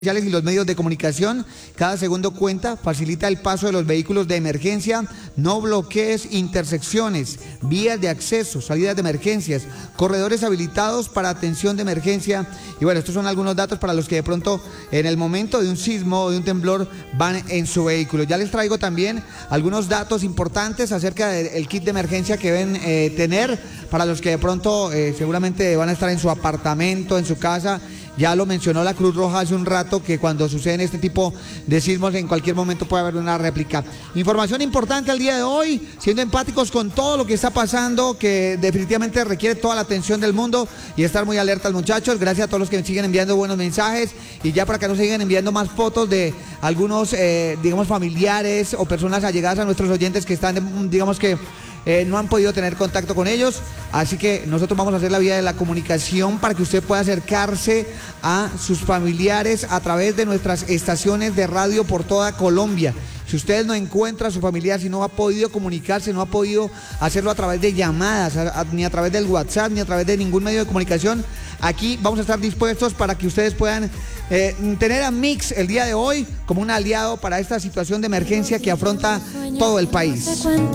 Y los medios de comunicación, cada segundo cuenta, facilita el paso de los vehículos de emergencia, no bloquees intersecciones, vías de acceso, salidas de emergencias, corredores habilitados para atención de emergencia. Y bueno, estos son algunos datos para los que de pronto en el momento de un sismo o de un temblor van en su vehículo. Ya les traigo también algunos datos importantes acerca del kit de emergencia que deben tener para los que de pronto seguramente van a estar en su apartamento, en su casa. Ya lo mencionó la Cruz Roja hace un rato, que cuando suceden este tipo de sismos en cualquier momento puede haber una réplica. Información importante al día de hoy, siendo empáticos con todo lo que está pasando, que definitivamente requiere toda la atención del mundo y estar muy alertas, muchachos. Gracias a todos los que me siguen enviando buenos mensajes y ya para que nos sigan enviando más fotos de algunos, digamos, familiares o personas allegadas a nuestros oyentes que están, digamos que no han podido tener contacto con ellos, así que nosotros vamos a hacer la vía de la comunicación para que usted pueda acercarse a sus familiares a través de nuestras estaciones de radio por toda Colombia. Si usted no encuentra a su familiar, si no ha podido comunicarse, no ha podido hacerlo a través de llamadas, ni a través del WhatsApp, ni a través de ningún medio de comunicación, aquí vamos a estar dispuestos para que ustedes puedan tener a Mix el día de hoy como un aliado para esta situación de emergencia que afronta todo el país.